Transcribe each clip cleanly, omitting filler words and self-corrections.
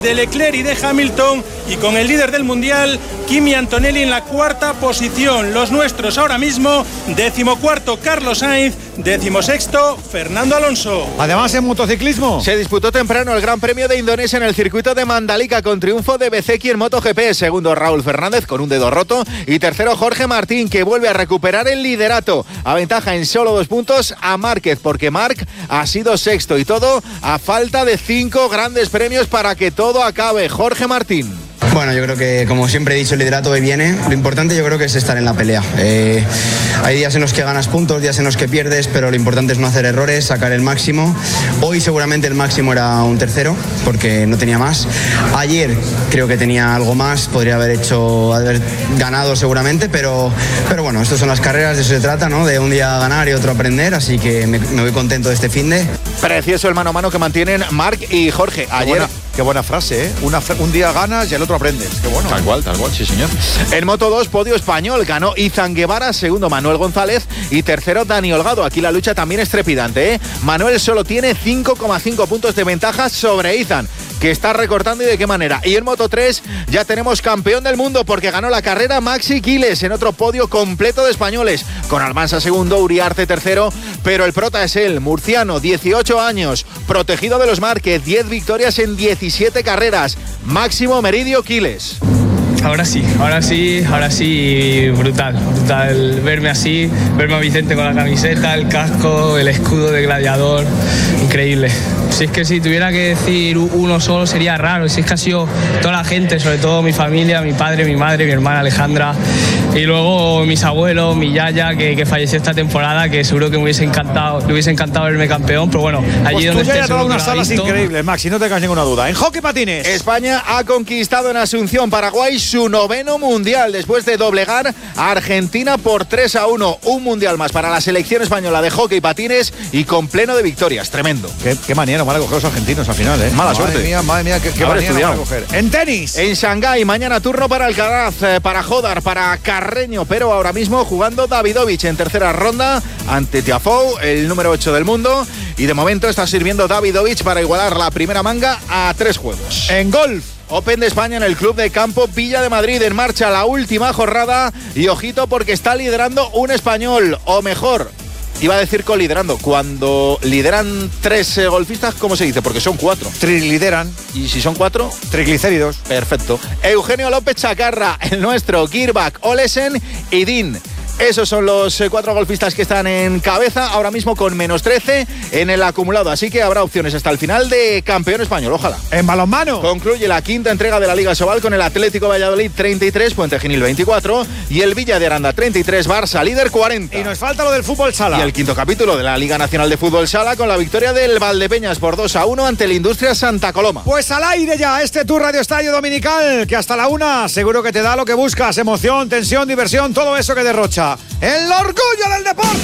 de Leclerc y de Hamilton, y con el líder del Mundial, Kimi Antonelli, en la cuarta posición. Los nuestros ahora mismo, 14º Carlos Sainz, 16º Fernando Alonso. Además, en motociclismo se disputó temprano el Gran Premio de Indonesia en el circuito de Mandalika con triunfo de Bezeki en MotoGP. Segundo, Raúl Fernández con un dedo roto, y tercero, Jorge Martín, que vuelve a recuperar el liderato. Aventaja en solo 2 puntos a Márquez, porque Marc ha sido sexto, y todo a falta de 5 grandes premios para que todo acabe. Jorge Martín. Bueno, yo creo que, como siempre he dicho, el liderato hoy viene. Lo importante yo creo que es estar en la pelea. Hay días en los que ganas puntos, días en los que pierdes, pero lo importante es no hacer errores, sacar el máximo. Hoy seguramente el máximo era un tercero, porque no tenía más. Ayer creo que tenía algo más, podría haber ganado seguramente, pero bueno, estas son las carreras, de eso se trata, ¿no? De un día ganar y otro aprender, así que me voy contento de este finde. Precioso el mano a mano que mantienen Marc y Jorge. Ayer... Qué buena frase, ¿eh? Un día ganas y el otro aprendes. Qué bueno. Tal cual, sí, señor. En Moto 2, podio español. Ganó Izan Guevara, segundo Manuel González y tercero Dani Holgado. Aquí la lucha también es trepidante, ¿eh? Manuel solo tiene 5,5 puntos de ventaja sobre Izan, que está recortando, y de qué manera. Y en Moto 3 ya tenemos campeón del mundo, porque ganó la carrera Maxi Quiles en otro podio completo de españoles, con Almansa segundo, Uriarte tercero, pero el prota es él, murciano, 18 años, protegido de los Márquez, 10 victorias en 17 carreras, Máximo Meridio Quiles. Ahora sí, brutal verme así, verme a Vicente con la camiseta, el casco, el escudo de gladiador, increíble. Si es que si tuviera que decir uno solo sería raro, si es que ha sido toda la gente, sobre todo mi familia, mi padre, mi madre, mi hermana Alejandra, y luego mis abuelos, mi yaya que falleció esta temporada, que seguro que le hubiese encantado verme campeón, pero bueno, allí pues donde esté seguro unas salas increíbles, Maxi, no tengas ninguna duda. En hockey patines, España ha conquistado en Asunción, Paraguay, su 9º mundial, después de doblegar a Argentina por 3-1. Un mundial más para la selección española de hockey patines, y con pleno de victorias. Tremendo. Qué manera van a coger los argentinos al final, ¿eh? Mala suerte. Madre mía, qué manera van a coger. En tenis, en Shanghái, mañana turno para Alcaraz, para Jodar, para Carreño, pero ahora mismo jugando Davidovich en tercera ronda ante Tiafoe, el número 8 del mundo, y de momento está sirviendo Davidovich para igualar la primera manga a 3 juegos. En golf, Open de España en el Club de Campo Villa de Madrid, en marcha la última jornada, y ojito porque está liderando un español, o mejor, iba a decir coliderando. Cuando lideran 3 golfistas, ¿cómo se dice? Porque son 4. Trilideran. ¿Y si son 4? Triglicéridos. Perfecto. Eugenio López Chacarra, el nuestro, Girbach, Olesen y Dean. Esos son los 4 golfistas que están en cabeza, ahora mismo con menos 13 en el acumulado. Así que habrá opciones hasta el final de campeón español, ojalá. En balonmano, concluye la 5ª entrega de la Liga Sobal con el Atlético Valladolid 33, Puente Genil 24 y el Villa de Aranda 33, Barça líder 40. Y nos falta lo del fútbol sala. Y el 5º capítulo de la Liga Nacional de Fútbol Sala con la victoria del Valdepeñas por 2-1 ante el Industria Santa Coloma. Pues al aire ya este Tu Radio Estadio Dominical, que hasta la 1 seguro que te da lo que buscas: emoción, tensión, diversión, todo eso que derrocha el orgullo del deporte.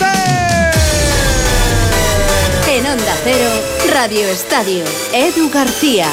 En Onda Cero, Radio Estadio, Edu García.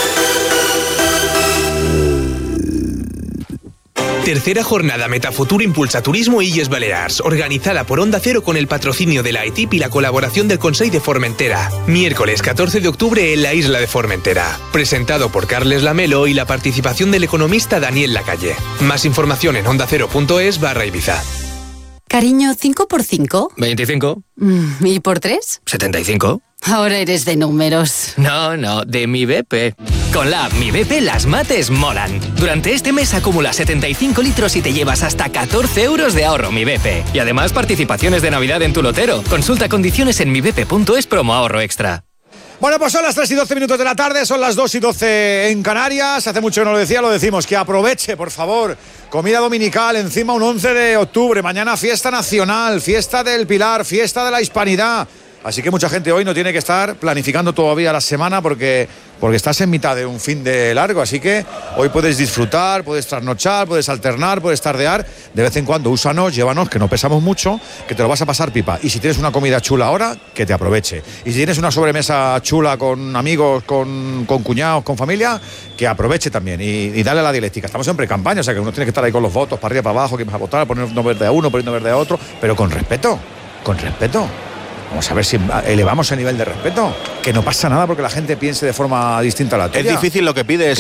Tercera jornada Metafutur Impulsa Turismo Illes Balears, organizada por Onda Cero con el patrocinio de la ETIP y la colaboración del Consell de Formentera. Miércoles 14 de octubre en la isla de Formentera. Presentado por Carles Lamelo y la participación del economista Daniel Lacalle. Más información en ondacero.es/Ibiza. Cariño, ¿5 por 5? 25. ¿Y por 3? 75. Ahora eres de números. No, de Mi BP. Con la app Mi BP las mates molan. Durante este mes acumula 75 litros y te llevas hasta 14 euros de ahorro Mi BP. Y además participaciones de Navidad en tu lotero. Consulta condiciones en mibp.es promo ahorro extra. Bueno, pues son las 3 y 12 minutos de la tarde, son las 2 y 12 en Canarias. Hace mucho que no lo decía, lo decimos, que aproveche, por favor. Comida dominical, encima un 11 de octubre, mañana fiesta nacional, fiesta del Pilar, fiesta de la Hispanidad. Así que mucha gente hoy no tiene que estar planificando todavía la semana porque estás en mitad de un fin de largo. Así que hoy puedes disfrutar, puedes trasnochar, puedes alternar, puedes tardear. De vez en cuando úsanos, llévanos, que no pesamos mucho, que te lo vas a pasar pipa. Y si tienes una comida chula ahora, que te aproveche. Y si tienes una sobremesa chula con amigos, con cuñados, con familia, que aproveche también. Y dale a la dialéctica. Estamos en pre-campaña, o sea que uno tiene que estar ahí con los votos, para arriba, para abajo, que vas a votar, poniendo verde a uno, poniendo verde a otro, pero con respeto, con respeto. Vamos a ver si elevamos el nivel de respeto. Que no pasa nada porque la gente piense de forma distinta a la tuya. Es difícil lo que pides,